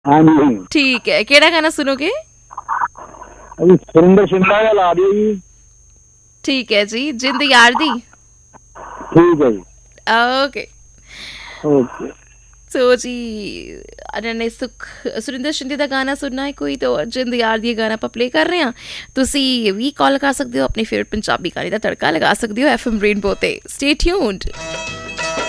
हाँ जी। ठीक है, केड़ा गाना सुनोगे? अभी सुरिंदर शिंदा का ला दियो जी। ठीक है जी, जिंद यार दी। ठीक है जी। ओके। ओके। सो जी, ਅਨੰਨੇ ਸੁਖ ਸੁਰਿੰਦਰ ਸ਼ਿੰਦੇ ਦਾ ਗਾਣਾ ਸੁਣਨਾ ਹੈ ਕੋਈ ਤਾਂ ਜਿੰਦ ਯਾਰ ਦੀ ਗਾਣਾ ਆਪਾਂ ਪਲੇ ਕਰ ਰਹੇ ਹਾਂ। ਤੁਸੀਂ ਵੀ ਕਾਲ ਕਰ ਸਕਦੇ ਹੋ, ਆਪਣੀ ਫੇਵਰਟ ਪੰਜਾਬੀ ਗਾਣੇ ਦਾ ਤੜਕਾ ਲਗਾ ਸਕਦੇ ਹੋ FM ਰੇਨਬੋ ਤੇ। Stay tuned.